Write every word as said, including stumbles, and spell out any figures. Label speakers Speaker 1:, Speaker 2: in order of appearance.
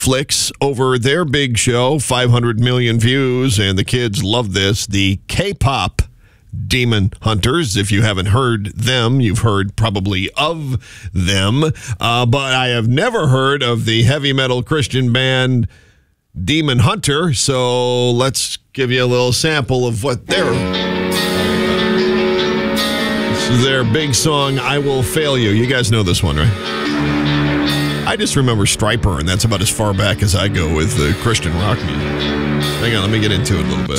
Speaker 1: Netflix over their big show, five hundred million views, and the kids love this, the K-pop Demon Hunters. If you haven't heard them, you've heard probably of them, uh, but I have never heard of the heavy metal Christian band Demon Hunter, so let's give you a little sample of what their this is their big song, I Will Fail You. You guys know this one, right? I just remember Stryper, and that's about as far back as I go with the Christian rock music. Hang on, let me get into it a little bit.